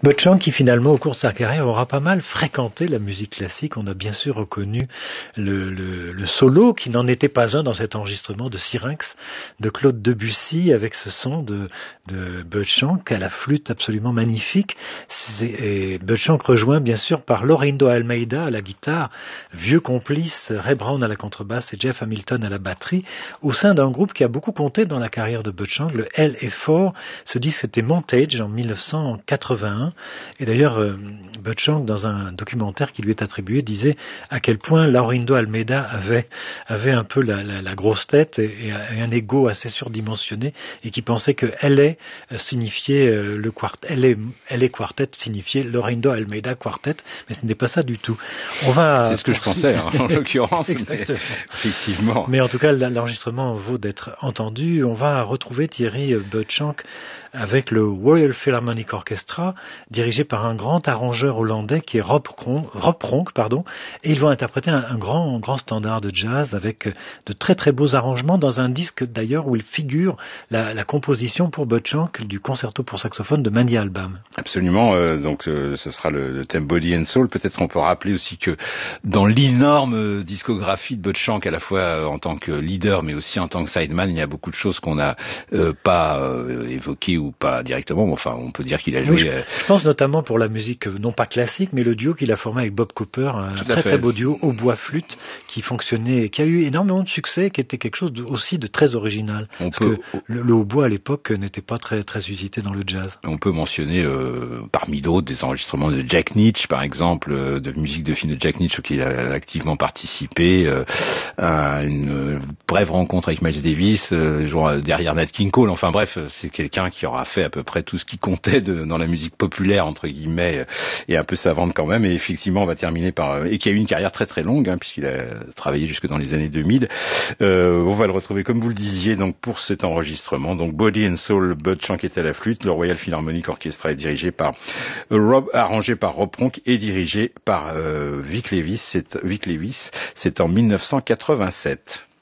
Bud Shank qui finalement au cours de sa carrière aura pas mal fréquenté la musique classique. On a bien sûr reconnu le solo qui n'en était pas un dans cet enregistrement de Syrinx de Claude Debussy avec ce son de Bud Shank à la flûte absolument magnifique. Et Bud Shank rejoint bien sûr par Laurindo Almeida à la guitare, vieux complice, Ray Brown à la contrebasse et Jeff Hamilton à la batterie au sein d'un groupe qui a beaucoup compté dans la carrière de Bud Shank, le LA4. Ce disque c'était Montage en 1981. Et d'ailleurs, Bud Shank, dans un documentaire qui lui est attribué, disait à quel point Laurindo Almeida avait un peu la grosse tête et un ego assez surdimensionné et qui pensait que LA signifiait le quartet, LA Quartet signifiait Laurindo Almeida Quartet, mais ce n'est pas ça du tout. C'est ce que je pensais, hein, en l'occurrence, mais effectivement. Mais en tout cas, l'enregistrement vaut d'être entendu. On va retrouver Thierry Bud Shank avec le Royal Philharmonic Orchestra, dirigé par un grand arrangeur hollandais qui est Rob Pronk, et ils vont interpréter un grand standard de jazz avec de très très beaux arrangements dans un disque d'ailleurs où il figure la composition pour Bud Shank du concerto pour saxophone de Mandy Albam. Absolument, donc ce sera le thème Body and Soul. Peut-être on peut rappeler aussi que dans l'énorme discographie de Bud Shank, à la fois en tant que leader mais aussi en tant que sideman, il y a beaucoup de choses qu'on n'a pas évoquées ou pas directement, mais enfin on peut dire qu'il a joué... Oui, je pense notamment pour la musique non pas classique, mais le duo qu'il a formé avec Bob Cooper, un très beau duo hautbois-flûte qui fonctionnait, qui a eu énormément de succès, qui était quelque chose aussi de très original. Que le hautbois à l'époque n'était pas très usité dans le jazz. On peut mentionner parmi d'autres des enregistrements de Jack Nitzsche par exemple, de musique de film de Jack Nitzsche qui a activement participé, à une brève rencontre avec Miles Davis, genre derrière Nat King Cole. Enfin bref, c'est quelqu'un qui aura fait à peu près tout ce qui comptait dans la musique populaire entre guillemets et un peu savante quand même. Et effectivement, on va terminer par et qui a eu une carrière très très longue puisqu'il a travaillé jusque dans les années 2000. On va le retrouver comme vous le disiez donc pour cet enregistrement. Donc Body and Soul, Bud Shank est à la flûte. Le Royal Philharmonic Orchestra est dirigé par arrangé par Rob Pronk et dirigé par Vic Levis. C'est en 1987.